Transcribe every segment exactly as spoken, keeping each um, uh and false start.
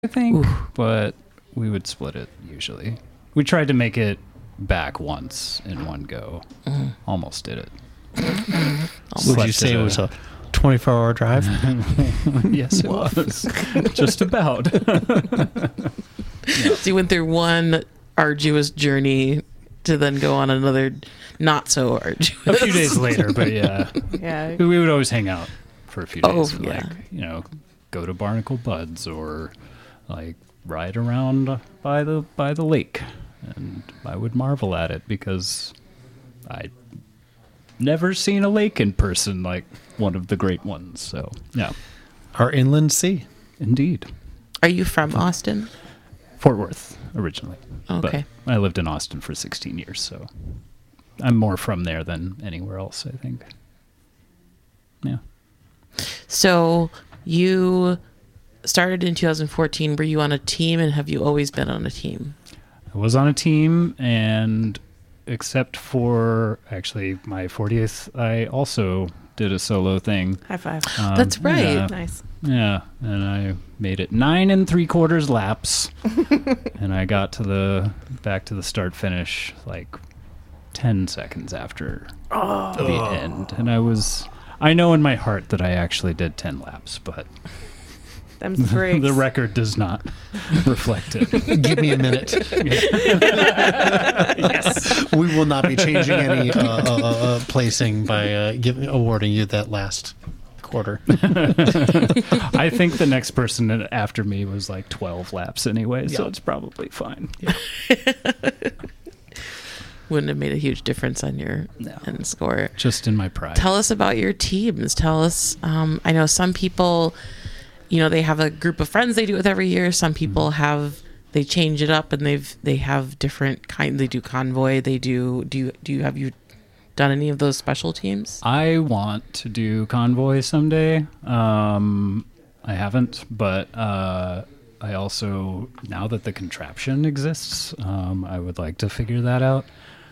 I think, Oof. but we would split it usually. We tried to make it back once in one go. Mm. Almost did it. Would you say it was a twenty-four hour drive? Yes, it was. Just about. So you went through one arduous journey to then go on another not so arduous. A few days later, but yeah. Yeah. We would always hang out for a few Oh, days. yeah. Like, you know, go to Barnacle Buds or like ride around by the by the lake. And I would marvel at it because I'd never seen a lake in person like one of the great ones. So, yeah. Our inland sea. Indeed. Are you from Austin? Fort Worth, originally. Okay. But I lived in Austin for sixteen years, so I'm more from there than anywhere else, I think. Yeah. So you started in two thousand fourteen. Were you on a team, and have you always been on a team? I was on a team, and except for actually my fortieth, I also did a solo thing. High five. Um, That's right. Yeah, Nice. yeah, and I made it nine and three quarters laps, and I got to the back to the start finish like ten seconds after the end, and I was. I know in my heart that I actually did ten laps, but Them's the breaks. the record does not reflect it. Give me a minute. Yes. We will not be changing any uh, uh, uh, placing by uh, giving awarding you that last quarter. I think the next person after me was like twelve laps anyway, so Yeah. it's probably fine. Wouldn't have made a huge difference on your No. end score. Just in my pride. Tell us about your teams. Tell us. Um, I know some people, you know, they have a group of friends they do it with every year. Some people Mm-hmm. have they change it up and they've they have different kind. They do convoy. They do do you do you have you done any of those special teams? I want to do convoy someday. Um, I haven't, but uh, I also, now that the contraption exists, um, I would like to figure that out.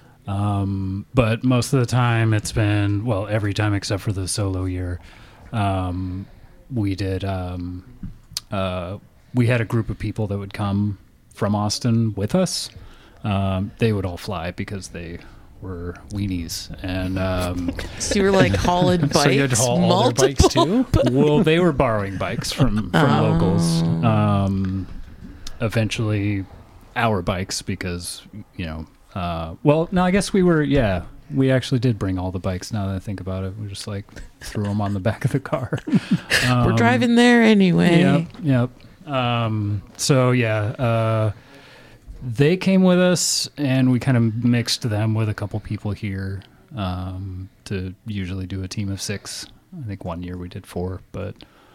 Um, but most of the time it's been, well, every time except for the solo year, um, we did, um, uh, we had a group of people that would come from Austin with us. Um, they would all fly because they were weenies. And, um, So you were like hauling bikes, So you had to haul all their bikes multiple- too? well, they were borrowing bikes from, from Oh. locals. Um, eventually our bikes because, you know, uh, well, no, I guess we were, yeah, we actually did bring all the bikes now that I think about it. We just like threw them on the back of the car. Um, We're driving there anyway. Yep, yep. Um, so yeah, uh, they came with us and we kind of mixed them with a couple people here, um, to usually do a team of six. I think one year we did four, but,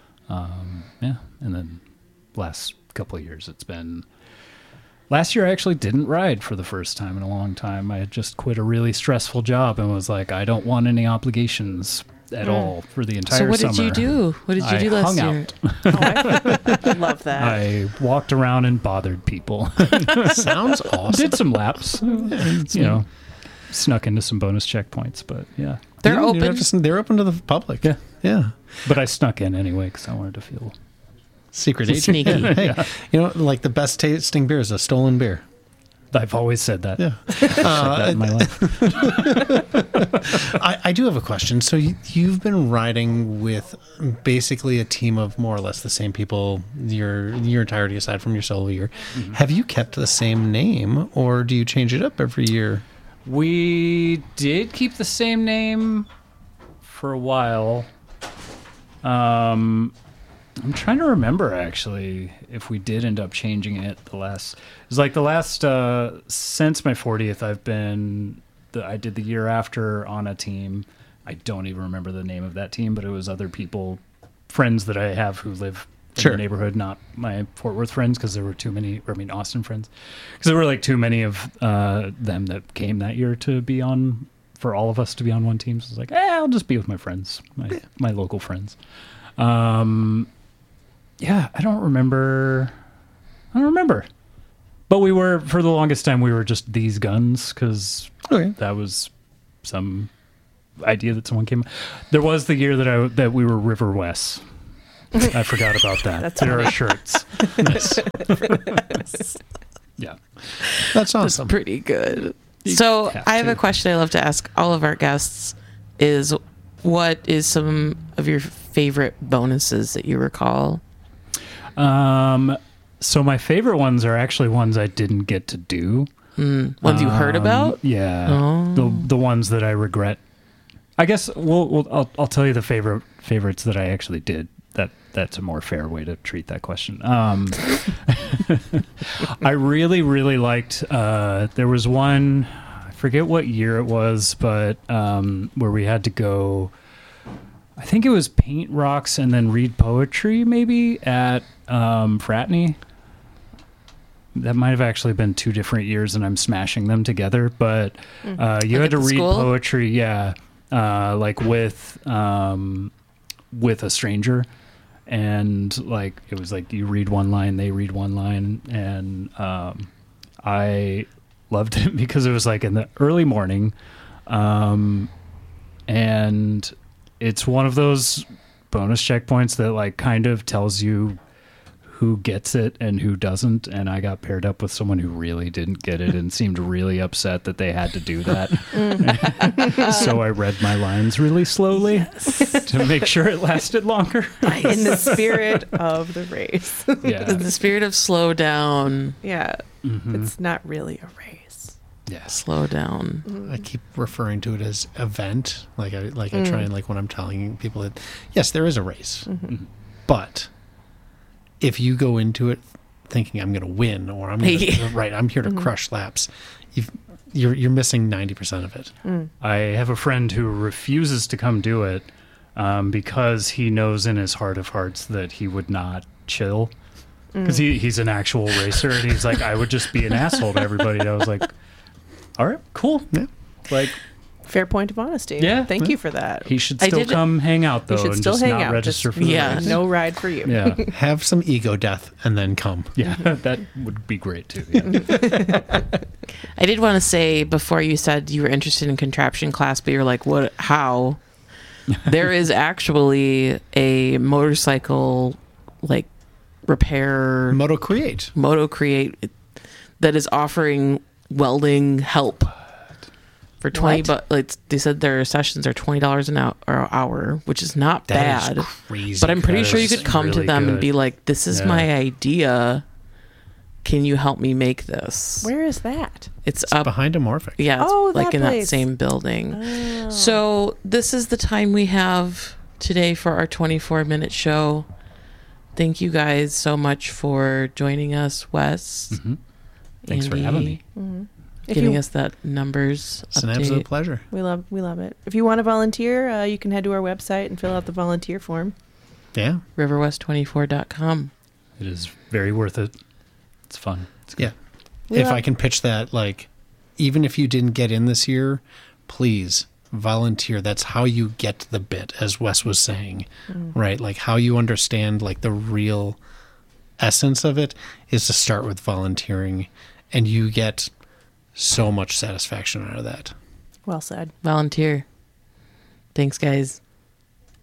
um, yeah. And then last couple of years it's been, last year I actually didn't ride for the first time in a long time. I had just quit a really stressful job and was like, I don't want any obligations at Mm. all for the entire So what summer. did you do? What did you I do last hung year? out. Oh, I love that. I walked around and bothered people. Sounds awesome. Did some laps, you know, snuck into some bonus checkpoints, but yeah. They're You don't open. have to- they're open to the public. Yeah. Yeah. But I snuck in anyway because I wanted to feel. Secret agent. Sneaky. Hey, Yeah. you know, like the best tasting beer is a stolen beer. I've always said that. Yeah. Said that in my life. I, I do have a question. So you, you've been riding with basically a team of more or less the same people your your entirety aside from your solo year. Mm-hmm. Have you kept the same name or do you change it up every year? We did keep the same name for a while. Um, I'm trying to remember actually if we did end up changing it. The last it was like the last uh, since my fortieth. I've been the I did the year after on a team. I don't even remember the name of that team, but it was other people, friends that I have who live in Sure. the neighborhood, not my Fort Worth friends because there were too many. Or I mean Austin friends because there were like too many of uh, them that came that year to be on for all of us to be on one team. So I was like, eh, I'll just be with my friends, my my local friends. Um, yeah, I don't remember. I don't remember. But we were, for the longest time, we were just These Guns because Okay. that was some idea that someone came. There was the year that I that we were River West. I forgot about that. That's there funny. are shirts. Yes. Yeah. That's That's awesome. pretty good. So have I have to. a question I love to ask all of our guests is what is some of your favorite bonuses that you recall? Um, so my favorite ones are actually ones I didn't get to do. Mm, ones you heard Um, about? Yeah. Oh. The the ones that I regret. I guess we'll, we'll I'll I'll tell you the favorite favorites that I actually did. That that's a more fair way to treat that question. Um, I really really liked. Uh, there was one. I forget what year it was, but um, where we had to go. I think it was paint rocks and then read poetry, maybe at um, Fratney. That might have actually been two different years, and I'm smashing them together. But uh, you Like had at to the read school? poetry, yeah, uh, like with um, with a stranger, and like it was like you read one line, they read one line, and um, I loved it because it was like in the early morning, um, and it's one of those bonus checkpoints that like kind of tells you who gets it and who doesn't, and I got paired up with someone who really didn't get it and seemed really upset that they had to do that. So I read my lines really slowly to make sure it lasted longer. In the spirit of the race. Yeah. In the spirit of slow down, Yeah. Mhm. It's not really a race. Yes. slow down. I keep referring to it as event. Like I like I try and like when I'm telling people that yes, there is a race, but if you go into it thinking I'm going to win or I'm gonna, Yeah. right, I'm here to crush laps, you've, you're you're missing ninety percent of it. I have a friend who refuses to come do it um, because he knows in his heart of hearts that he would not chill. Because he, he's an actual racer, and he's like, I would just be an asshole to everybody. And I was like, all right, cool. Yeah. Like, Fair point of honesty. Yeah. Thank you for that. he should I still did- come hang out, though, You should and still just hang not out. register Just- for the Yeah. race. No ride for you. Yeah. Have some ego death and then come. Yeah, that would be great, too. Yeah. I did want to say before you said you were interested in contraption class, but you're like, what, how? There is actually a motorcycle, like, repair, Moto Create. Moto Create, that is offering welding help for twenty. What? But like they said, their sessions are twenty dollars an hour, or hour, which is not That is bad. crazy. But I'm pretty That sure you is could come to really them and good. be like, "This is Yeah. my idea. Can you help me make this?" Where is that? It's, It's up, behind Amorphic. yeah, it's Oh, like that in that place. same building. Oh. So this is the time we have today for our twenty-four minute show. Thank you guys so much for joining us, Wes. Mhm. Thanks for Andy, having me. Mhm. If Giving you, us that numbers It's an update. absolute pleasure. we love we love it. If you want to volunteer, uh, you can head to our website and fill out the volunteer form. Yeah. river west twenty-four dot com. It is very worth it. It's fun. It's good. Yeah. We if love- I can pitch that, like, even if you didn't get in this year, please volunteer. That's how you get the bit, as Wes was saying, right? Like how you understand like the real essence of it is to start with volunteering, and you get so much satisfaction out of that. Well said. Volunteer. Thanks, guys.